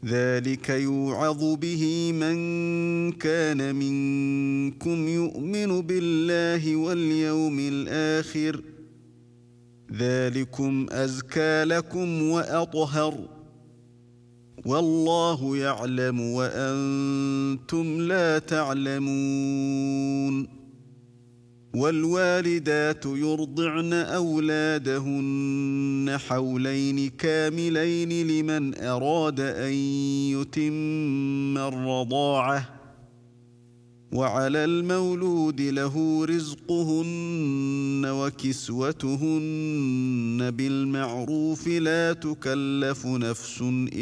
ذلك يوعظ به من كان منكم يؤمن بالله واليوم الآخر ذلكم أزكى لكم وأطهر والله يعلم وأنتم لا تعلمون والوالدات يرضعن أولادهن حولين كاملين لمن أراد أن يتم الرضاعة وعلى المولود له رزقهن وكسوتهن بالمعروف لا تكلف نفس